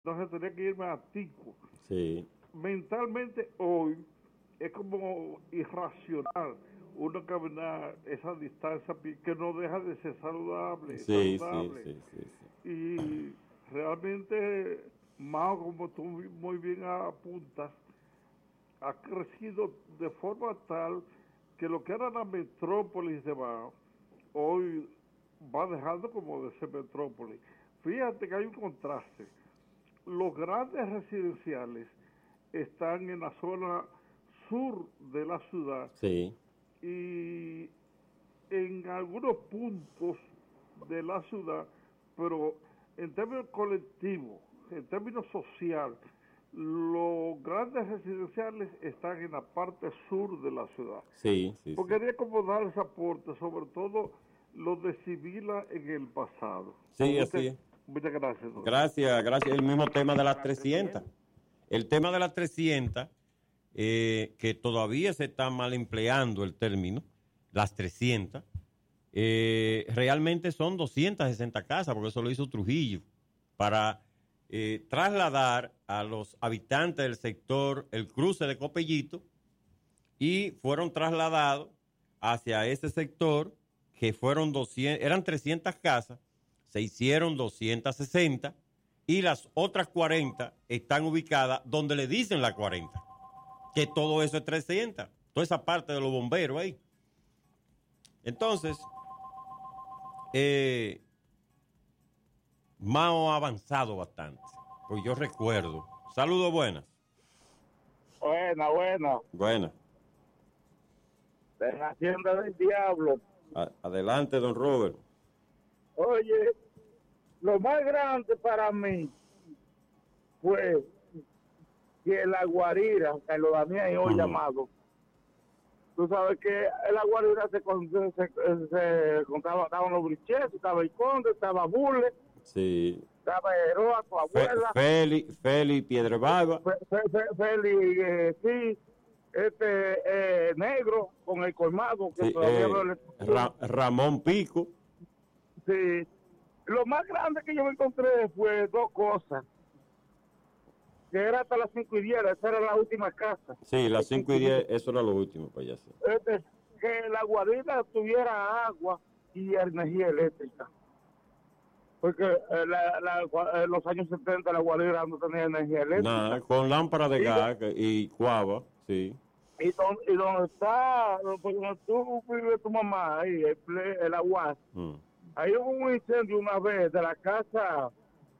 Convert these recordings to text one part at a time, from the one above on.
entonces tenía que irme a Tico. Sí, Mentalmente hoy es como irracional uno caminar esa distancia que no deja de ser saludable, sí, sí, saludable. sí, sí, sí. Y realmente, Mao, como tú muy bien apuntas, ha crecido de forma tal que lo que era la metrópolis de Mao, hoy va dejando como de ser metrópolis. Fíjate que hay un contraste. Los grandes residenciales están en la zona sur de la ciudad Sí, y en algunos puntos de la ciudad, pero en términos colectivos, en términos social, los grandes residenciales están en la parte sur de la ciudad. sí, sí, Porque sí. quería como dar ese aporte, sobre todo los de Sibila en el pasado. Sí, así es. Muchas gracias, don Robert. Gracias, gracias. El mismo tema de las 300. El tema de las 300, que todavía se está mal empleando el término, las 300, realmente son 260 casas, porque eso lo hizo Trujillo, para trasladar a los habitantes del sector el cruce de Copellito, y fueron trasladados hacia ese sector, que fueron 200, eran 300 casas, se hicieron 260, y las otras 40 están ubicadas donde le dicen las 40, que todo eso es 300, toda esa parte de los bomberos ahí. Entonces, Mao ha avanzado bastante, pues yo recuerdo. Saludos, buenas. Buena, Buenas. de la hacienda del diablo. Adelante, don Robert. Oye, lo más grande para mí fue que la guarira, que lo Daniel hoy llamado, tú sabes que en la guarira se contaba, estaban los brichetes, estaba el conde, estaba Burle, Sí. estaba Heroa, tu abuela, Feli Piedrebarba. Feli, sí, negro con el colmado, que Sí, todavía veo Ramón Pico. Sí, lo más grande que yo me encontré fue dos cosas, que era hasta las 5:10, esa era la última casa. Sí, las 5:10, eso era lo último, payaso. Que la guarida tuviera agua y energía eléctrica. Porque en los años 70 la guarida no tenía energía eléctrica. Nada, con lámpara de gas y cuava, sí. Y donde está, donde tú vives tu mamá, ahí, el agua. Ahí hubo un incendio una vez de la casa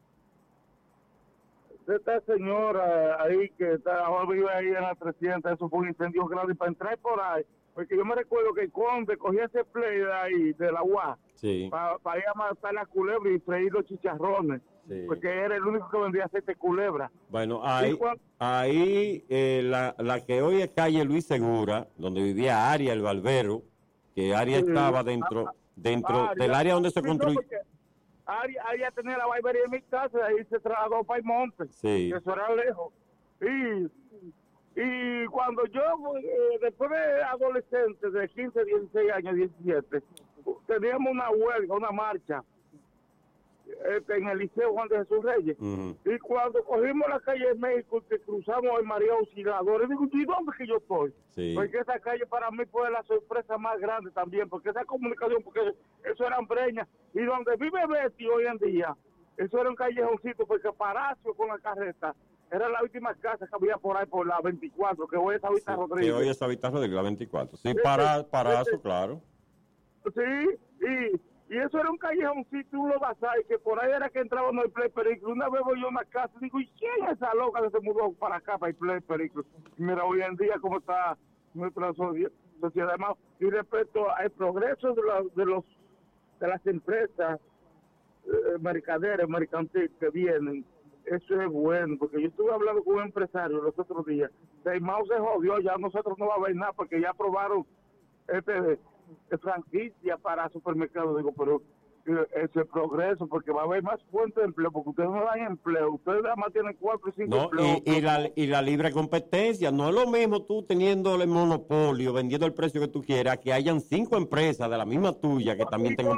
de esta señora ahí que ahora vive ahí en la 300. Eso fue un incendio grande. Y para entrar por ahí, porque yo me recuerdo que el conde cogía ese play de ahí, de la UAS, Sí. para ir a matar la culebra y freír los chicharrones. Sí. Porque era el único que vendía aceite culebra. Bueno, ahí la que hoy es calle Luis Segura, donde vivía Aria el Barbero, que Aria estaba dentro del área donde se construyó. Aria tenía la barbería en mi casa, y ahí se trasladó para el monte, Sí. que eso era lejos. Y cuando yo, después de adolescente, de 15, 16 años, 17, teníamos una huelga, una marcha, en el Liceo Juan de Jesús Reyes. Y cuando cogimos la calle México, que cruzamos el María Auxiliadora, digo, ¿y dónde que yo estoy? Sí. Porque esa calle para mí fue la sorpresa más grande también, porque esa comunicación, porque eso eran breñas, y donde vive Betty hoy en día, eso era un callejoncito, porque Palacio con la carreta era la última casa que había por ahí, por la 24, que hoy es Habita Rodríguez. Que hoy es Habita Rodríguez, la 24. Sí, Parazo, claro. Sí, y eso era un callejoncito, un lodazal, que por ahí era que entraba en el Play Periclo. Una vez voy yo a una casa y digo, ¿y quién es esa loca que se mudó para acá, para el Play Periclo? Mira, hoy en día cómo está nuestra sociedad. Además, y respecto al progreso de las empresas mercaderes, mercantiles que vienen, eso es bueno, porque yo estuve hablando con un empresario los otros días, de Mao se jodió, ya nosotros no va a haber nada, porque ya aprobaron franquicia para supermercados. Digo, pero ese progreso, porque va a haber más fuentes de empleo, porque ustedes no dan empleo, ustedes además tienen 4 y 5 empleos. Y la libre competencia, no es lo mismo tú teniendo el monopolio, vendiendo el precio que tú quieras, que hayan 5 empresas de la misma tuya que también tengan...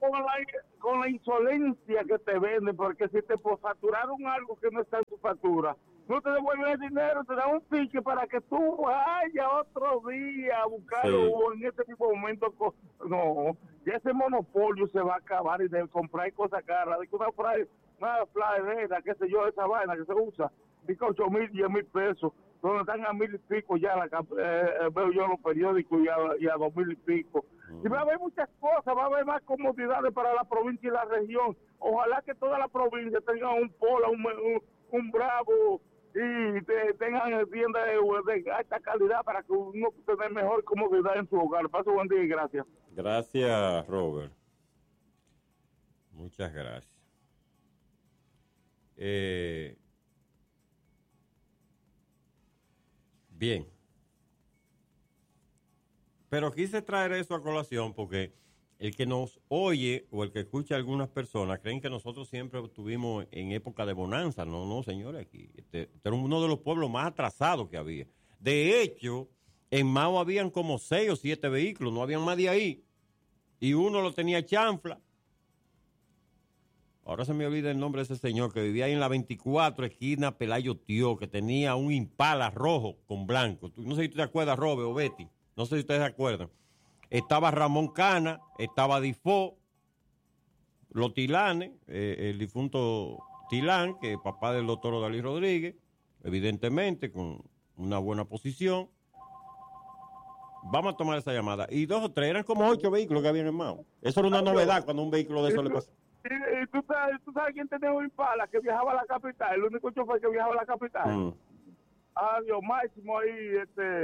con la insolencia que te venden, porque si te facturaron algo que no está en tu factura, no te devuelven el dinero, te dan un pique para que tú vayas otro día a buscarlo o en ese mismo momento. No, ya ese monopolio se va a acabar y de comprar cosas caras, de que una fladera, qué sé yo, esa vaina que se usa, y con 8,000, 10,000 pesos, donde están a 1,000 y pico ya, veo yo en los periódicos y a 2,000 y pico. Y va a haber muchas cosas, va a haber más comodidades para la provincia y la región. Ojalá que toda la provincia tenga un Pola, un Bravo, y tengan tiendas de alta calidad para que uno tenga mejor comodidad en su hogar. Paso buen día y gracias. Gracias, Robert. Muchas gracias. Bien. Pero quise traer eso a colación porque el que nos oye o el que escucha a algunas personas creen que nosotros siempre estuvimos en época de bonanza. No, señores, aquí. Este era uno de los pueblos más atrasados que había. De hecho, en Mao habían como 6 o 7 vehículos, no habían más de ahí. Y uno lo tenía chanfla. Ahora se me olvida el nombre de ese señor que vivía ahí en la 24, esquina Pelayo Tío, que tenía un Impala rojo con blanco. No sé si tú te acuerdas, Robert o Betty. No sé si ustedes se acuerdan. Estaba Ramón Cana, estaba Difó, los Tilanes, el difunto Tilán, que es papá del doctor Odalí Rodríguez, evidentemente con una buena posición. Vamos a tomar esa llamada. Y 2 o 3, eran como 8 vehículos que habían en Mao. Eso era una novedad cuando un vehículo de eso le pasó. ¿Y tú sabes quién tenía un Impala que viajaba a la capital? El único chofer que viajaba a la capital. Dios Máximo ahí,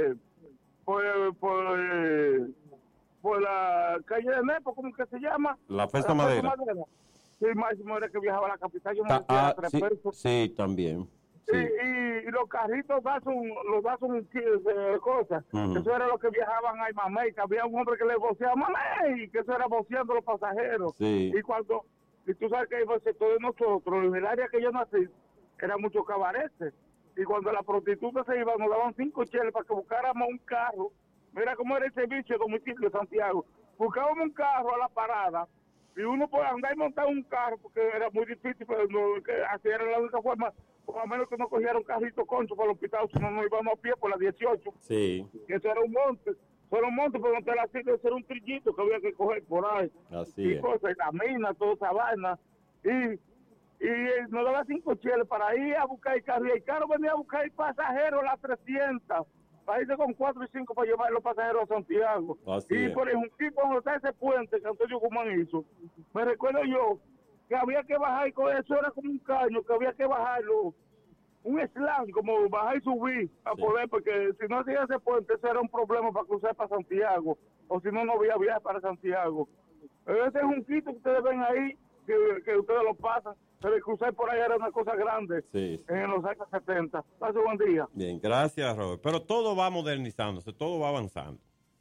por la calle de Nepo, ¿cómo que se llama? La Festa Madera. Sí, Máximo era que viajaba a la capital. Yo me decía 3 pesos. Sí, también. Sí. Y los carritos Datsun cosas. Eso era lo que viajaban a Mamey, que había un hombre que le voceaba Mamey, que eso era voceando a los pasajeros. Sí. Y tú sabes que el sector de nosotros, en el área que yo nací, era mucho cabaretes. Y cuando la prostituta se iba, nos daban 5 cheles para que buscáramos un carro. Mira cómo era el servicio de domicilio de Santiago. Buscábamos un carro a la parada y uno podía andar y montar un carro porque era muy difícil, pero así era la única forma, por lo menos que no cogiera un carrito concho para el hospital, si no nos íbamos a pie por la 18. Sí. Que eso era un monte. Solo un monte, pero no te la sirve, eso era un trillito que había que coger por ahí. Así es. Cosas, y la mina, toda esa vaina. Y nos daba 5 cheles para ir a buscar el carro. Y el carro venía a buscar el pasajero, las 300. Para irse con 4 y 5 para llevar los pasajeros a Santiago. Y por ejemplo, cuando está ese puente que Antonio Guzmán hizo, me recuerdo yo que había que bajar, y con eso era como un caño, que había que bajarlo, un slam, como bajar y subir a poder, porque si no hacía ese puente, eso era un problema para cruzar para Santiago, o si no, no había viaje para Santiago. Ese junquito que ustedes ven ahí, que ustedes lo pasan, pero el cruzar por ahí era una cosa grande en los años 70. Pase buen día. Bien, gracias, Robert. Pero todo va modernizándose, todo va avanzando.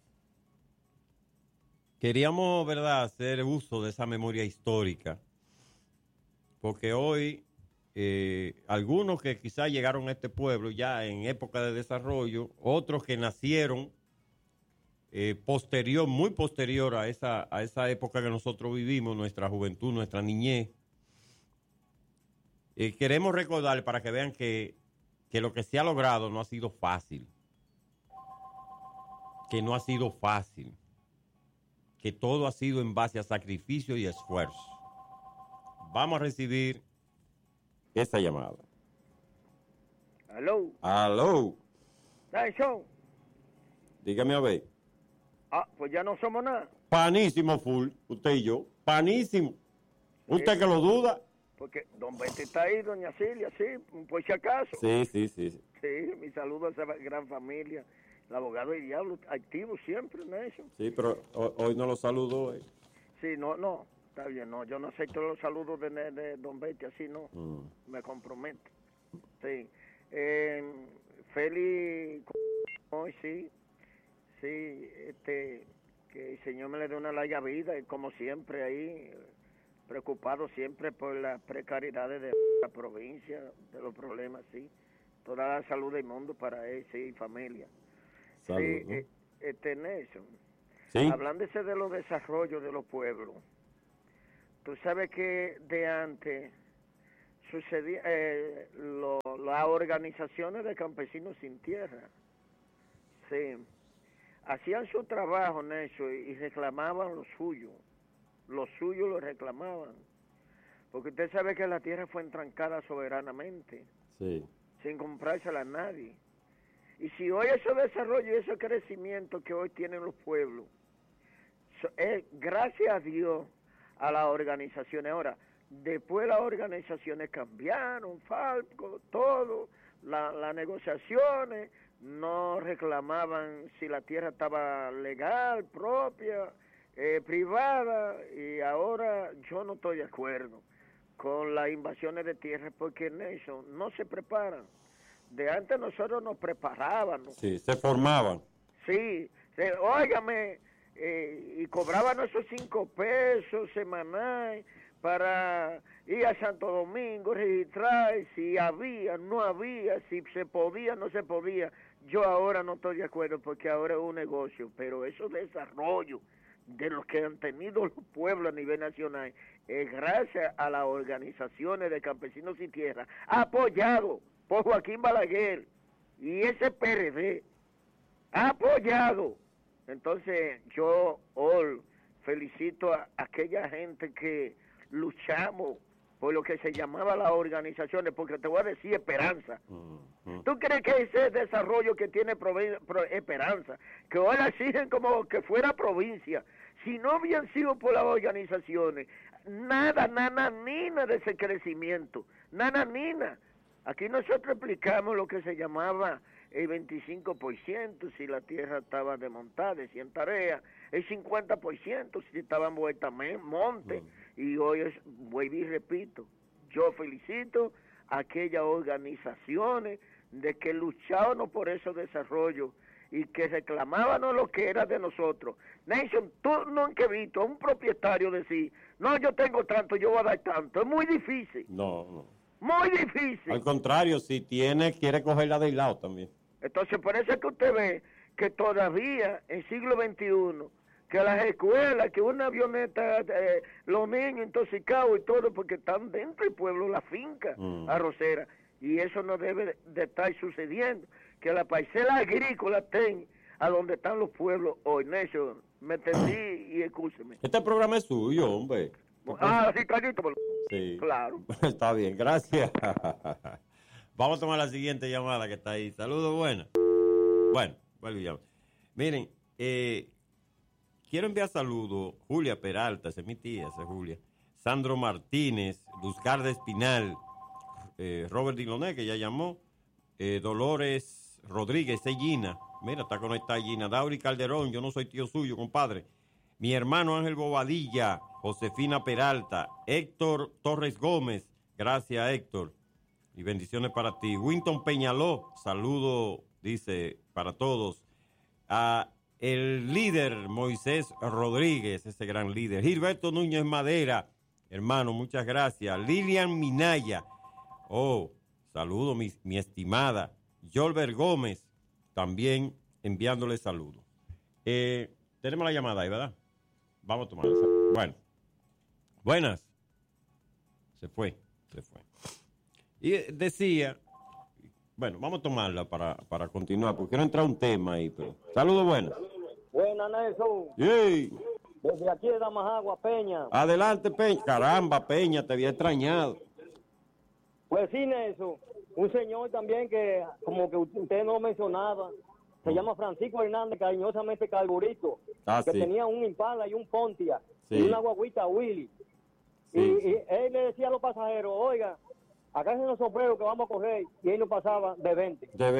Queríamos, ¿verdad?, hacer uso de esa memoria histórica, porque hoy algunos que quizás llegaron a este pueblo ya en época de desarrollo, otros que nacieron muy posterior a esa época que nosotros vivimos, nuestra juventud, nuestra niñez. Queremos recordar para que vean que lo que se ha logrado no ha sido fácil. Que no ha sido fácil. Que todo ha sido en base a sacrificio y esfuerzo. Vamos a recibir esta llamada. Aló. Aló. Tyson. Dígame a ver. Pues ya no somos nada. Panísimo full, usted y yo. Panísimo. ¿Usted que lo duda? Porque don Betty está ahí, doña Silvia, sí, por si acaso. Sí. Sí, mi saludo a esa gran familia. El abogado y diablo, activo siempre en eso. Sí, pero hoy no lo saludó. Sí, no, está bien, no, yo no acepto los saludos de don Betty, así no, me comprometo. Sí, Feli, hoy sí, que el Señor me le dé una larga vida y como siempre ahí, preocupado siempre por las precariedades de la provincia, de los problemas, sí. Toda la salud del mundo para él, sí, familia. Salud, sí, ¿no? Nelson, ¿Sí? hablándose de los desarrollos de los pueblos, Tú sabes que de antes sucedía las organizaciones de campesinos sin tierra. Sí. Hacían su trabajo, Necho, y reclamaban lo suyo. Lo suyo lo reclamaban. Porque usted sabe que la tierra fue entrancada soberanamente. Sí. Sin comprársela a nadie. Y si hoy ese desarrollo y ese crecimiento que hoy tienen los pueblos, es gracias a Dios a las organizaciones. Ahora, después las organizaciones cambiaron, Falco, todo, las negociaciones, no reclamaban si la tierra estaba legal, propia, privada, y ahora yo no estoy de acuerdo con las invasiones de tierra porque en eso no se preparan. De antes nosotros nos preparábamos. Sí, se formaban. Sí, óigame, y cobraban esos 5 pesos semanales para ir a Santo Domingo, registrar si había, no había, si se podía, no se podía. Yo ahora no estoy de acuerdo porque ahora es un negocio, pero esos desarrollos de los que han tenido los pueblos a nivel nacional es gracias a las organizaciones de campesinos sin tierra, apoyado por Joaquín Balaguer y ese PRD, apoyado. Entonces yo hoy felicito a aquella gente que luchamos por lo que se llamaba las organizaciones, porque te voy a decir Esperanza. ¿Tú crees que ese desarrollo que tiene Esperanza, que hoy la exigen como que fuera provincia, si no habían sido por las organizaciones, nada, nina de ese crecimiento, nina. Aquí nosotros explicamos lo que se llamaba el 25% si la tierra estaba desmontada, si en tarea, el 50% si estaba envuelta monte, y hoy es, vuelvo y repito, yo felicito a aquellas organizaciones de que luchábamos por esos desarrollos y que reclamábamos lo que era de nosotros. Nelson, tú nunca has visto a un propietario decir, no, yo tengo tanto, yo voy a dar tanto. Es muy difícil. No. Muy difícil. Al contrario, si quiere cogerla del lado también. Entonces, por eso es que usted ve que todavía en siglo XXI, que las escuelas, que una avioneta, los niños intoxicados y todo, porque están dentro del pueblo, la finca arrocera. Y eso no debe de estar sucediendo. Que la parcela agrícola estén a donde están los pueblos hoy. Nelson, me entendí y escúcheme. Este programa es suyo, hombre. Sí, clarito. Sí. Claro. Está bien, gracias. Vamos a tomar la siguiente llamada que está ahí. Saludos, buenas. Bueno, vuelvo y llamo. Miren, quiero enviar saludos. Julia Peralta, esa es mi tía, esa es Julia. Sandro Martínez, Luzgarda Espinal, Robert Diloné, que ya llamó. Dolores Rodríguez, es Gina. Mira, está conectada Gina. Dauri Calderón, yo no soy tío suyo, compadre. Mi hermano Ángel Bobadilla, Josefina Peralta, Héctor Torres Gómez. Gracias, Héctor. Y bendiciones para ti. Winton Peñaló, saludo, dice, para todos. A el líder Moisés Rodríguez, ese gran líder. Gilberto Núñez Madera, hermano, muchas gracias. Lilian Minaya, saludo, mi estimada. Yolber Gómez, también enviándole saludos. Tenemos la llamada ahí, ¿verdad? Vamos a tomarla. Bueno. Buenas. Se fue. Y decía, bueno, vamos a tomarla para continuar, porque quiero entrar a un tema ahí. Pero... Saludos, buenas. Buenas, Nelson. Sí. Desde aquí de Damajagua, Peña. Adelante, Peña. Caramba, Peña, te había extrañado. Pues sí, Nelson. Un señor también que, como que usted no mencionaba, se llama Francisco Hernández, cariñosamente Carburito, que tenía un Impala y un Pontiac, y una guaguita Willy. Y él le decía a los pasajeros, oiga, acá en los sombreros que vamos a correr, y él nos pasaba de 20. De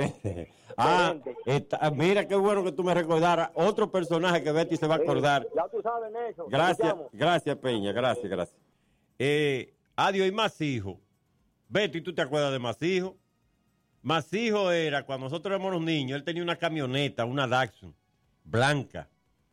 20. Mira qué bueno que tú me recordaras otro personaje que Betty se va a acordar. Ya tú sabes, Nelson. Gracias, Peña, gracias. Adiós, y Masijo. Betty, ¿tú te acuerdas de Masijo? Masijo era, cuando nosotros éramos los niños, él tenía una camioneta, una Datsun, blanca.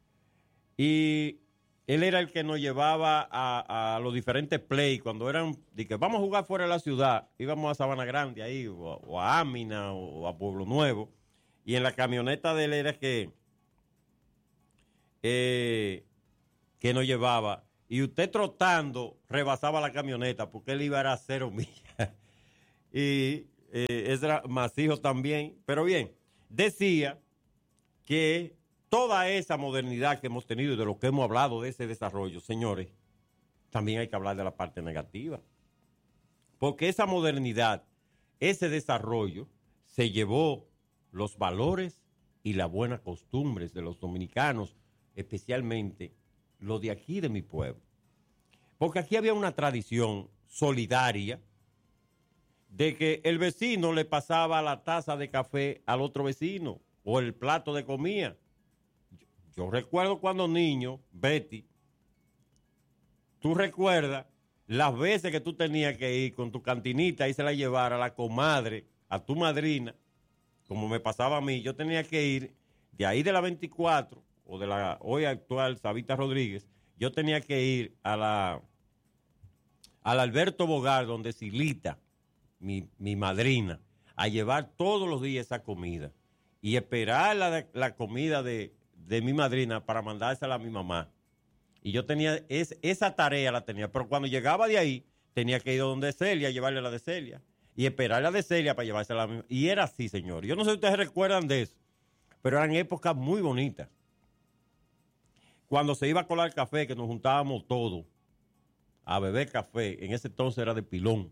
Y él era el que nos llevaba a los diferentes play, cuando eran, de que vamos a jugar fuera de la ciudad, íbamos a Sabana Grande ahí, o a Ámina, o a Pueblo Nuevo, y en la camioneta de él era que nos llevaba, y usted trotando rebasaba la camioneta porque él iba a 0 millas. Y ese era Masijo también. Pero bien, decía que toda esa modernidad que hemos tenido y de lo que hemos hablado de ese desarrollo, señores, también hay que hablar de la parte negativa. Porque esa modernidad, ese desarrollo, se llevó los valores y las buenas costumbres de los dominicanos, especialmente los de aquí de mi pueblo. Porque aquí había una tradición solidaria de que el vecino le pasaba la taza de café al otro vecino o el plato de comida. Yo recuerdo cuando niño, Betty, tú recuerdas las veces que tú tenías que ir con tu cantinita y se la llevar a la comadre, a tu madrina, como me pasaba a mí. Yo tenía que ir de ahí de la 24 o de la hoy actual Sabita Rodríguez, yo tenía que ir al Alberto Bogar, donde Silita, mi madrina, a llevar todos los días esa comida y esperar la comida de mi madrina para mandársela a mi mamá. Y yo tenía esa tarea, la tenía, pero cuando llegaba de ahí, tenía que ir a donde Celia, llevarle la de Celia, y esperar la de Celia para llevársela a mi mamá. Y era así, señor. Yo no sé si ustedes recuerdan de eso, pero eran épocas muy bonitas. Cuando se iba a colar café, que nos juntábamos todos a beber café, en ese entonces era de pilón.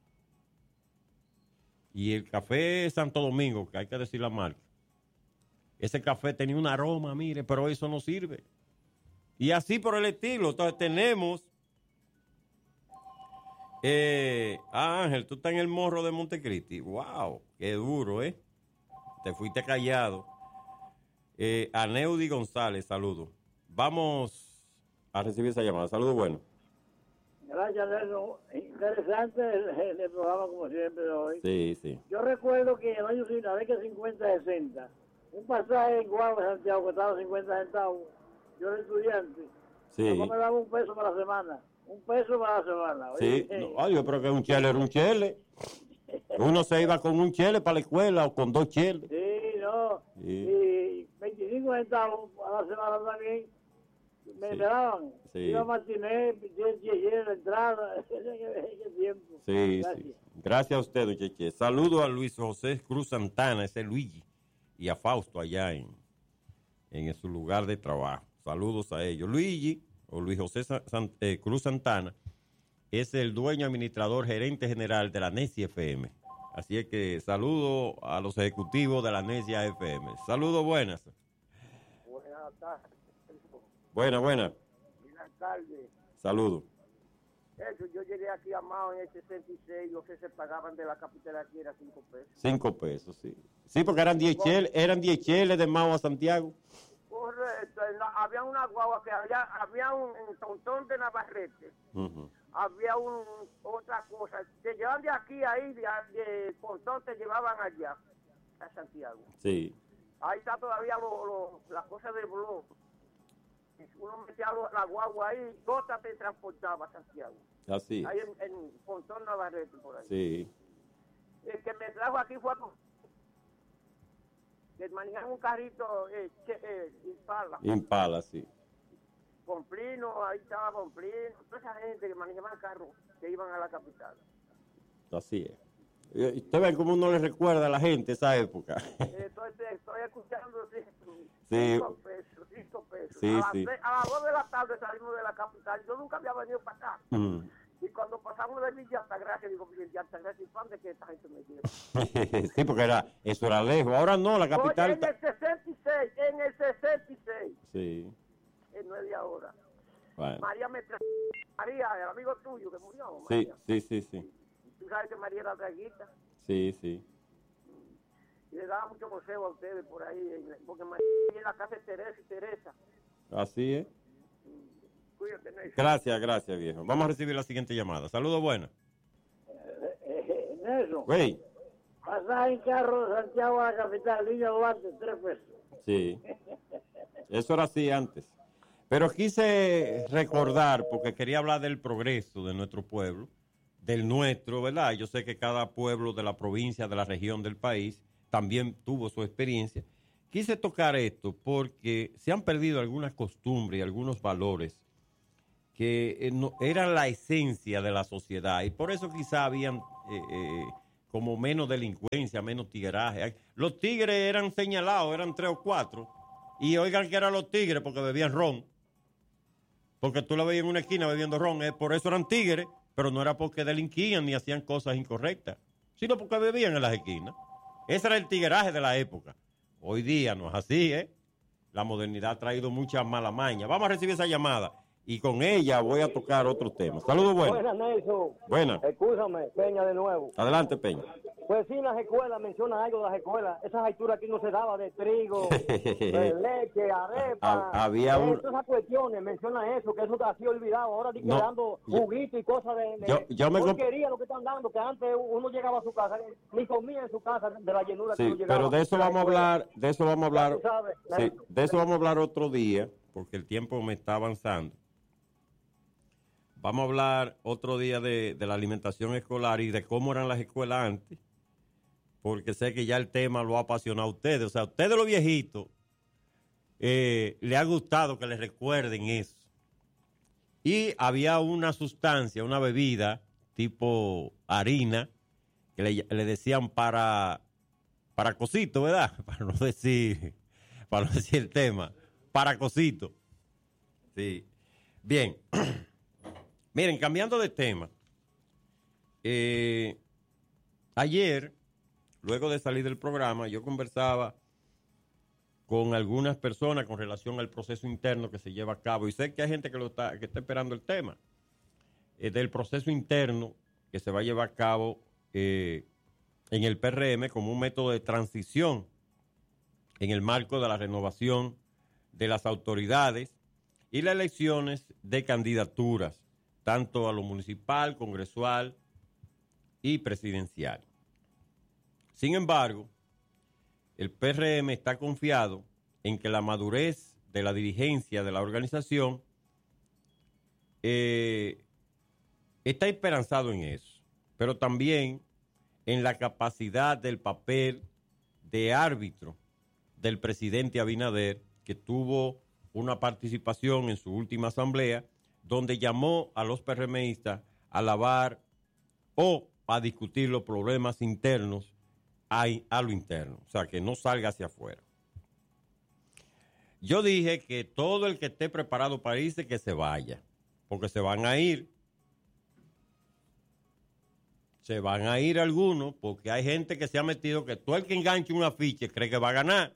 Y el café Santo Domingo, que hay que decir la marca, ese café tenía un aroma, mire, pero eso no sirve. Y así por el estilo. Entonces tenemos... Ángel, tú estás en el Morro de Montecristi. ¡Wow! ¡Qué duro, eh! Te fuiste callado. A Neudi González, saludos. Vamos a recibir esa llamada. Saludos, bueno. Gracias, Nelson. Interesante el programa, como siempre, de hoy. Sí, sí. Yo recuerdo que en el año la década 50-60, un pasaje en Guagua, Santiago, costaba 50 centavos. Yo era estudiante. Sí. Me daba $1 para la semana. $1 para la semana. Sí. No, yo creo que un chele era un chele. Uno se iba con un chele para la escuela o con 2 cheles. Sí, no. Sí. Y 25 centavos a la semana también. Me daban. Sí. Iba a matiné, la entrada. Ese tiempo. Sí, Gracias. sí. Gracias a usted, don Cheche. Saludo a Luis José Cruz Santana, ese Luigi, y a Fausto allá en su lugar de trabajo. Saludos a ellos. Luigi, o Luis José Cruz Santana, es el dueño, administrador, gerente general de la Necia FM. Así es que saludo a los ejecutivos de la Necia FM. Saludos, buenas. Buenas tardes. Buenas. Buenas tardes. Saludos. Eso, yo llegué aquí a Mao en el 66, lo que se pagaban de la capital aquí era $5. 5 pesos, sí. Sí, porque eran 10 cheles de Mao a Santiago. Correcto. Había una guagua que había un tontón de Navarrete. Uh-huh. Había otra cosa. Te llevaban de aquí ahí, de Pontón te llevaban allá, a Santiago. Sí. Ahí está todavía la cosa del blog. Uno metía la guagua ahí, gota te transportaba a Santiago. Así. Ahí en Pontón Navarrete, por ahí. Sí. El que me trajo aquí fue que manejaba un carrito Impala. Impala, sí. Pomplino, ahí estaba Pomplino, toda esa gente que manejaban carros que iban a la capital. Así es. Y usted ve cómo uno le recuerda a la gente esa época. Estoy escuchando, sí. Sí. 5 pesos. Sí, a las 2 de la tarde salimos de la capital. Yo nunca había venido para acá. Mm. Y cuando pasamos de Villa Altagracia, digo, Villa Altagracia, ¿y de que esta gente me lleva? Sí, porque eso era lejos. Ahora no, la capital... Oye, en el 66. Sí. En media hora. Bueno. María, el amigo tuyo que murió. Sí, María. sí. Tú sabes que María era draguita. Sí. Y le daba mucho consejo a ustedes por ahí, porque María en la casa de Teresa. Así es. Cuídate, Nelson. Gracias, viejo. Vamos a recibir la siguiente llamada. Saludos, buenas. Nelson. Güey. Pasar en carro de Santiago a la capital, línea Duarte, 3 pesos. Sí. Eso era así antes. Pero quise recordar, porque quería hablar del progreso de nuestro pueblo, del nuestro, ¿verdad? Yo sé que cada pueblo de la provincia, de la región del país, también tuvo su experiencia. Quise tocar esto porque se han perdido algunas costumbres y algunos valores no, era la esencia de la sociedad y por eso quizá habían como menos delincuencia, menos tigueraje. Los tigres eran señalados, eran 3 o 4 y oigan que eran los tigres porque bebían ron, porque tú lo veías en una esquina bebiendo ron, por eso eran tigres, pero no era porque delinquían ni hacían cosas incorrectas, sino porque bebían en las esquinas. Ese era el tigueraje de la época. Hoy día no es así, La modernidad ha traído mucha mala maña. Vamos a recibir esa llamada y con ella voy a tocar otro tema. Saludos, buenas. Buenas, Nelson. Buenas. Escúchame, Peña, de nuevo. Adelante, Peña. Pues sí, las escuelas, menciona algo de las escuelas. Esas alturas aquí no se daba de trigo, de leche, arepa. Había esas cuestiones, menciona eso, que eso te ha sido olvidado. Ahora di que dando juguito y cosas de porquería lo que están dando, que antes uno llegaba a su casa, ni comía en su casa de la llenura que uno llegaba. Pero de eso vamos a hablar, de eso vamos a hablar otro día, porque el tiempo me está avanzando. Vamos a hablar otro día de la alimentación escolar y de cómo eran las escuelas antes, porque sé que ya el tema lo ha apasionado a ustedes. O sea, a ustedes los viejitos le ha gustado que les recuerden eso. Y había una sustancia, una bebida tipo harina, que le decían para cosito, ¿verdad? Para no decir el tema, para cosito. Sí. Bien. Miren, cambiando de tema, ayer, luego de salir del programa, yo conversaba con algunas personas con relación al proceso interno que se lleva a cabo. Y sé que hay gente que está esperando el tema del proceso interno que se va a llevar a cabo en el PRM como un método de transición en el marco de la renovación de las autoridades y las elecciones de candidaturas, tanto a lo municipal, congresual y presidencial. Sin embargo, el PRM está confiado en que la madurez de la dirigencia de la organización está esperanzado en eso, pero también en la capacidad del papel de árbitro del presidente Abinader, que tuvo una participación en su última asamblea, donde llamó a los PRMistas a lavar o a discutir los problemas internos a lo interno, o sea, que no salga hacia afuera. Yo dije que todo el que esté preparado para irse, que se vaya, porque se van a ir. Se van a ir algunos, porque hay gente que se ha metido que todo el que enganche un afiche cree que va a ganar.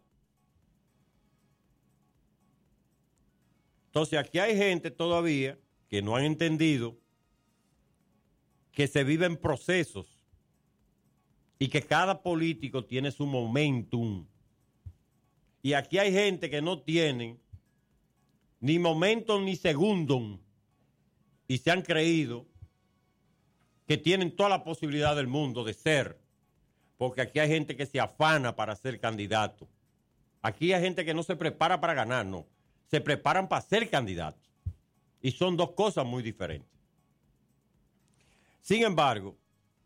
Entonces, aquí hay gente todavía que no han entendido que se viven procesos y que cada político tiene su momentum. Y aquí hay gente que no tienen ni momentum ni segundum y se han creído que tienen toda la posibilidad del mundo de ser, porque aquí hay gente que se afana para ser candidato. Aquí hay gente que no se prepara para ganar, no. Se preparan para ser candidatos. Y son dos cosas muy diferentes. Sin embargo,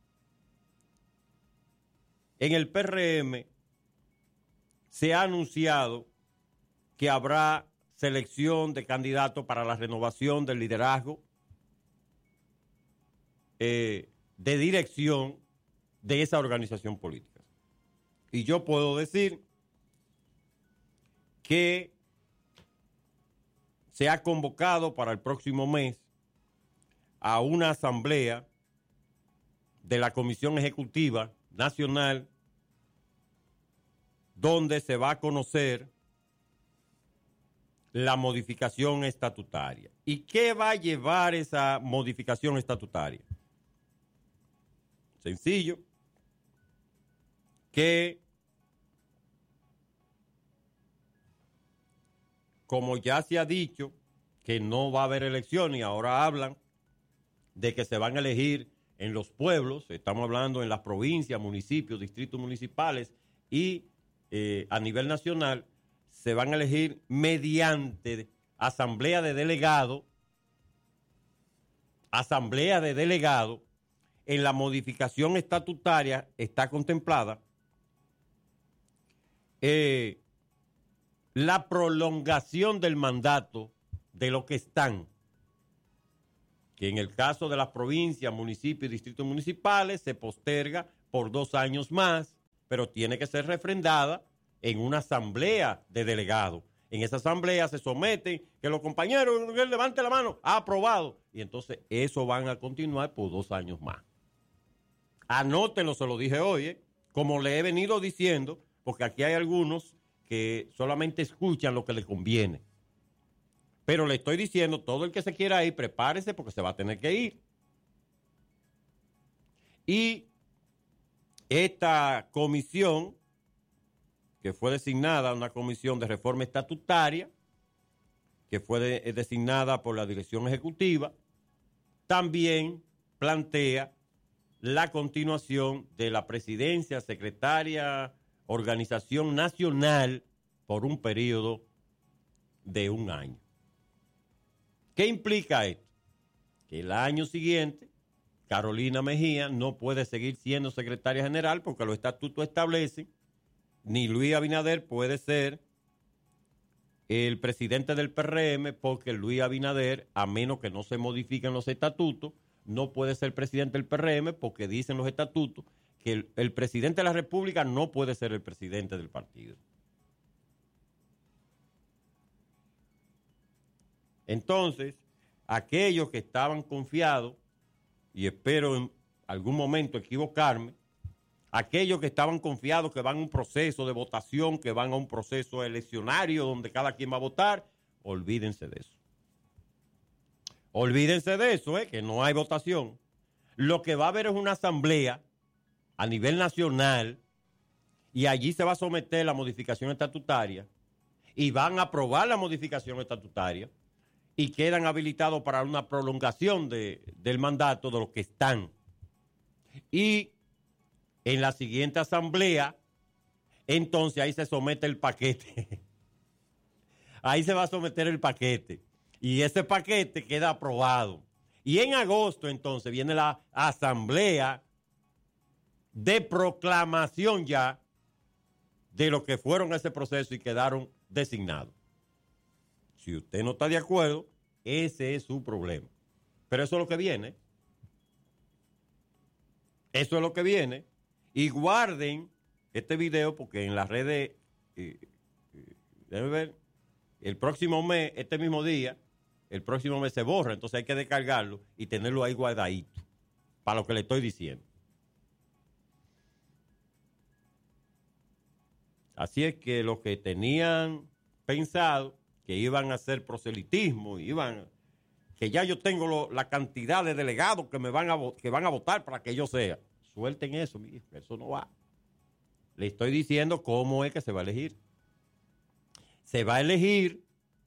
en el PRM se ha anunciado que habrá selección de candidatos para la renovación del liderazgo de dirección de esa organización política. Y yo puedo decir que se ha convocado para el próximo mes a una asamblea de la Comisión Ejecutiva Nacional donde se va a conocer la modificación estatutaria. ¿Y qué va a llevar esa modificación estatutaria? Sencillo, que como ya se ha dicho que no va a haber elecciones y ahora hablan de que se van a elegir en los pueblos, estamos hablando en las provincias, municipios, distritos municipales y a nivel nacional, se van a elegir mediante asamblea de delegados, en la modificación estatutaria está contemplada la prolongación del mandato de los que están que en el caso de las provincias, municipios y distritos municipales se posterga por 2 años más, pero tiene que ser refrendada en una asamblea de delegados. En esa asamblea se someten, que los compañeros levanten la mano, ha aprobado. Y entonces eso van a continuar por 2 años más. Anótenlo, se lo dije hoy, como le he venido diciendo, porque aquí hay algunos que solamente escuchan lo que les conviene. Pero le estoy diciendo, todo el que se quiera ir, prepárese porque se va a tener que ir. Y esta comisión, que fue designada, una comisión de reforma estatutaria, que fue designada por la dirección ejecutiva, también plantea la continuación de la presidencia, secretaria, organización nacional por un periodo de 1 año. ¿Qué implica esto? Que el año siguiente Carolina Mejía no puede seguir siendo secretaria general porque los estatutos establecen, ni Luis Abinader puede ser el presidente del PRM porque Luis Abinader, a menos que no se modifiquen los estatutos, no puede ser presidente del PRM porque dicen los estatutos que el presidente de la República no puede ser el presidente del partido. Entonces, aquellos que estaban confiados, y espero en algún momento equivocarme, aquellos que estaban confiados que van a un proceso de votación, que van a un proceso eleccionario donde cada quien va a votar, olvídense de eso. Olvídense de eso, que no hay votación. Lo que va a haber es una asamblea a nivel nacional y allí se va a someter la modificación estatutaria y van a aprobar la modificación estatutaria y quedan habilitados para una prolongación del mandato de los que están. Y en la siguiente asamblea, entonces ahí se somete el paquete. Ahí se va a someter el paquete. Y ese paquete queda aprobado. Y en agosto, entonces, viene la asamblea de proclamación ya de lo que fueron ese proceso y quedaron designados. Si usted no está de acuerdo, ese es su problema. Pero eso es lo que viene. Eso es lo que viene. Y guarden este video porque en las redes, déjenme ver, el próximo mes, este mismo día, el próximo mes se borra. Entonces hay que descargarlo y tenerlo ahí guardadito para lo que le estoy diciendo. Así es que los que tenían pensado que iban a hacer proselitismo, que ya yo tengo la cantidad de delegados que van a votar para que yo sea. Suelten eso, mi hijo, eso no va. Le estoy diciendo cómo es que se va a elegir. Se va a elegir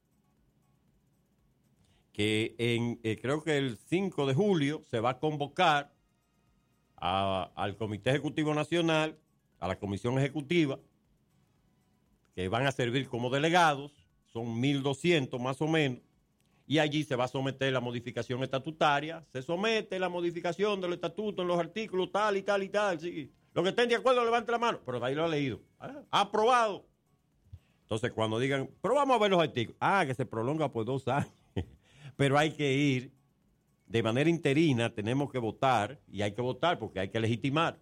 que creo que el 5 de julio se va a convocar al Comité Ejecutivo Nacional, a la Comisión Ejecutiva, que van a servir como delegados. Son 1.200 más o menos, y allí se va a someter la modificación estatutaria. Se somete la modificación del estatuto en los artículos tal y tal y tal. Sí. Los que estén de acuerdo, levante la mano. Pero de ahí lo ha leído. Aprobado. Entonces, cuando digan, pero vamos a ver los artículos. Que se prolonga por 2 años. Pero hay que ir de manera interina, tenemos que votar, y hay que votar porque hay que legitimar.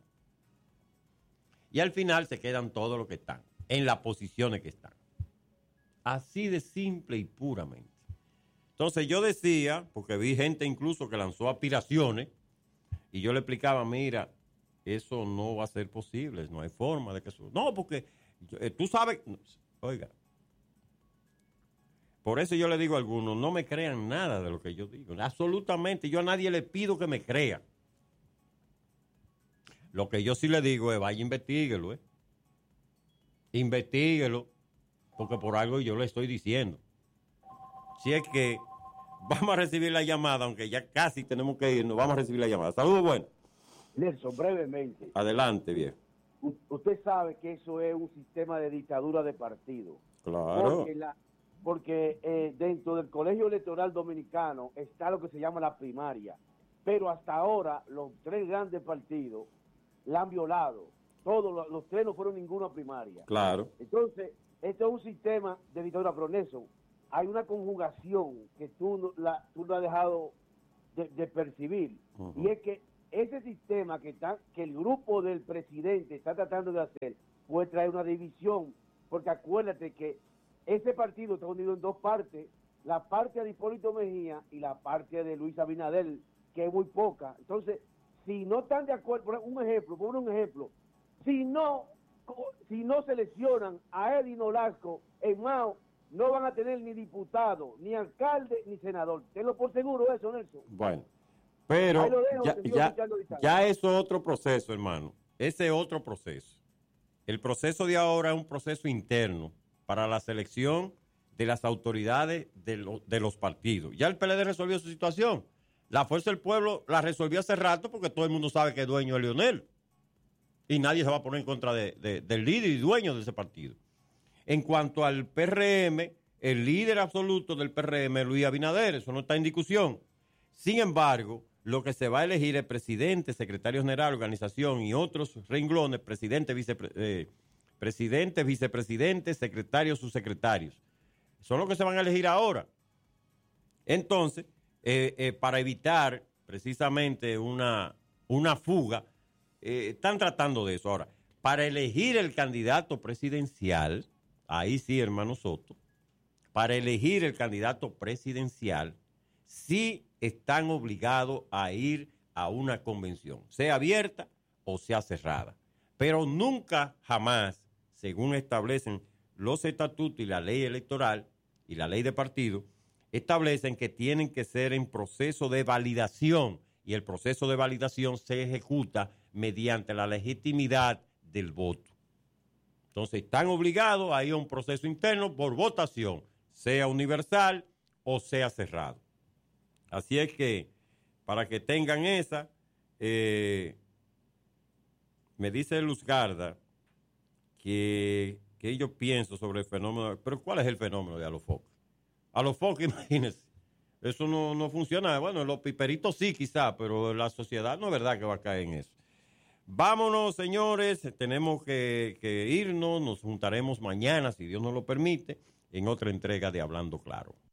Y al final se quedan todos los que están, en las posiciones que están. Así de simple y puramente. Entonces yo decía, porque vi gente incluso que lanzó aspiraciones, y yo le explicaba, mira, eso no va a ser posible, no hay forma de que eso... No, porque tú sabes... Oiga, por eso yo le digo a algunos, no me crean nada de lo que yo digo, absolutamente, yo a nadie le pido que me crea. Lo que yo sí le digo es, vaya, investíguelo, Investíguelo, porque por algo yo le estoy diciendo. Si es que vamos a recibir la llamada, aunque ya casi tenemos que irnos, vamos a recibir la llamada. Saludos, bueno. Nelson, brevemente. Adelante, viejo. Usted sabe que eso es un sistema de dictadura de partido. Claro. Porque dentro del Colegio Electoral Dominicano está lo que se llama la primaria. Pero hasta ahora los 3 grandes partidos la han violado. Todos los 3 no fueron ninguna primaria. Claro. Entonces, esto es un sistema de dictadura, pero Nelson, hay una conjugación que tú no has dejado de percibir. Y es que ese sistema que el grupo del presidente está tratando de hacer puede traer una división, porque acuérdate que ese partido está unido en dos partes, la parte de Hipólito Mejía y la parte de Luis Abinader, que es muy poca. Entonces, si no están de acuerdo, por un ejemplo, si no seleccionan a Eddie Nolasco en Mao, no van a tener ni diputado, ni alcalde, ni senador. Tenlo por seguro eso, Nelson. Bueno, pero ya eso es otro proceso, hermano. Ese es otro proceso. El proceso de ahora es un proceso interno para la selección de las autoridades de los partidos. Ya el PLD resolvió su situación. La Fuerza del Pueblo la resolvió hace rato porque todo el mundo sabe que es dueño de Leonel. Y nadie se va a poner en contra del líder y dueño de ese partido. En cuanto al PRM, el líder absoluto del PRM es Luis Abinader, eso no está en discusión. Sin embargo, lo que se va a elegir es presidente, secretario general, organización y otros renglones, presidente, vicepresidente, secretarios, subsecretarios. Son los que se van a elegir ahora. Entonces, para evitar precisamente una fuga, están tratando de eso. Ahora, para elegir el candidato presidencial, ahí sí, hermano Soto, para elegir el candidato presidencial, sí están obligados a ir a una convención, sea abierta o sea cerrada. Pero nunca, jamás, según establecen los estatutos y la ley electoral y la ley de partido, establecen que tienen que ser en proceso de validación, y el proceso de validación se ejecuta mediante la legitimidad del voto. Entonces están obligados a ir a un proceso interno por votación, sea universal o sea cerrado. Así es que, para que tengan esa, me dice Luzgarda que yo pienso sobre el fenómeno, pero ¿cuál es el fenómeno de Alofoque? Alofoque, imagínense, eso no funciona. Bueno, los piperitos sí quizá, pero la sociedad no es verdad que va a caer en eso. Vámonos, señores, tenemos que irnos, nos juntaremos mañana, si Dios nos lo permite, en otra entrega de Hablando Claro.